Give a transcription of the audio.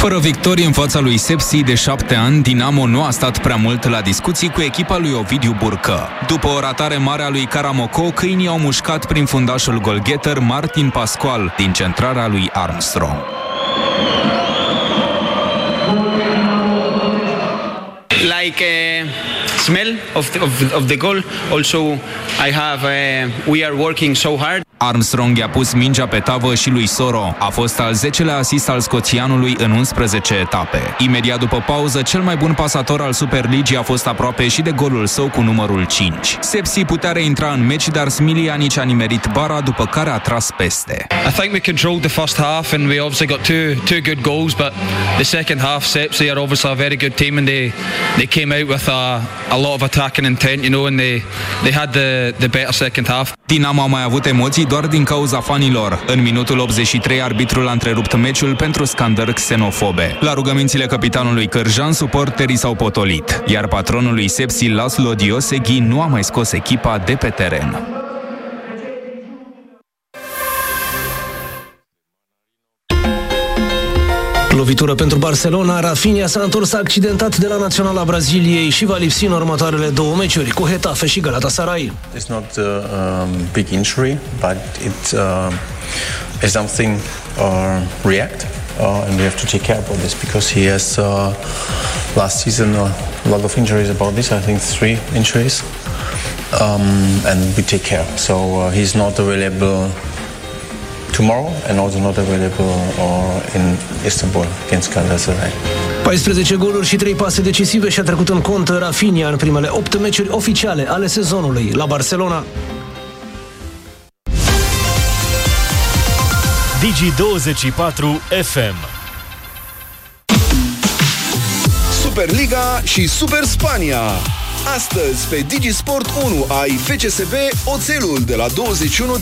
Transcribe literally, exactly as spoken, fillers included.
Fără victorii în fața lui Sepsi de șapte ani, Dinamo nu a stat prea mult la discuții cu echipa lui Ovidiu Burcă. După o ratare mare a lui Karamoco, câinii au mușcat prin fundașul golgheter Martin Pascual din centrarea lui Armstrong. Like uh, smell of the, of, of the goal. Also, I have. Uh, we are working so hard. Armstrong i-a pus mingea pe tavă și lui Soro. A fost al zecelea asist al scoțianului în unsprezece etape. Imediat după pauză, cel mai bun pasator al Superligii a fost aproape și de golul său cu numărul cinci. Sepsi putea reintra în meci, dar Smilianic a nimerit bara, după care a tras peste. I think we controlled the first half and we obviously got two two good goals, but the second half, Sepsi are obviously a very good team and they they came out with a a lot of attacking intent, you know, and they they had the the better second half. Dinamo a mai avut emoții doar din cauza fanilor. În minutul optzeci și trei, arbitrul a întrerupt meciul pentru scandări xenofobe. La rugămințile capitanului Cârjan, suporterii s-au potolit, iar patronul lui Sepsi, Laszlo Dioseghi, nu a mai scos echipa de pe teren. Lovitură pentru Barcelona. Rafinha s-a întors accidentat de la Naționala Braziliei și va lipsi în următoarele două meciuri cu Getafe și Galatasaray. It's not a um, big injury, but it uh, is something uh, react uh, and we have to take care about this because he has uh, last season uh, a lot of injuries about this. I think three injuries, um, and we take care. So uh, he's not available tomorrow and also not available uh, in Istanbul against Galatasaray. paisprezece goluri și trei pase decisive și-a trecut în cont Rafinha în primele opt meciuri oficiale ale sezonului la Barcelona. Digi douăzeci și patru F M. Superliga și Super Spania. Astăzi pe Digi Sport unu ai F C S B Oțelul de la douăzeci și unu